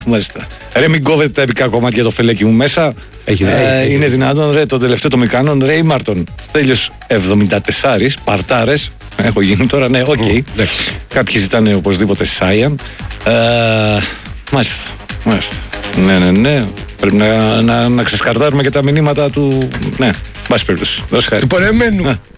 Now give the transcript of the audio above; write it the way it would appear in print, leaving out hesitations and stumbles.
Μάλιστα. Ρε, μην κόβετε τα επικά κομμάτια το φελέκι μου μέσα. Είναι δυνατόν, ρε, το τελευταίο το Μικάνον, Ρέι Μάρτον. Τέλειος 74, παρτάρες. Έχω γίνει τώρα, ναι, οκ. Κάποιοι ζητάνε οπωσδήποτε Σάιαν. Μάλιστα. Ναι. Πρέπει να ξεσκαρτάρουμε και τα μηνύματα του. Ναι, μπας περιπτώσει. Του πορεμένου.